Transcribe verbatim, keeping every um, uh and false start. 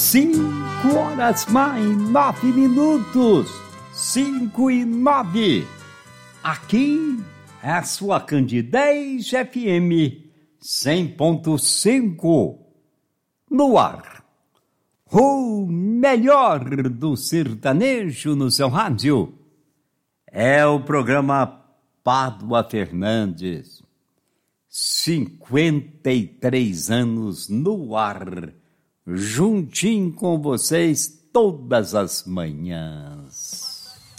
Cinco horas mais nove minutos. Cinco e nove. Aqui é a sua Candidez F M cem ponto cinco. No ar. O melhor do sertanejo no seu rádio. É o programa Pádua Fernandes. cinquenta e três anos no ar. Juntinho com vocês todas as manhãs.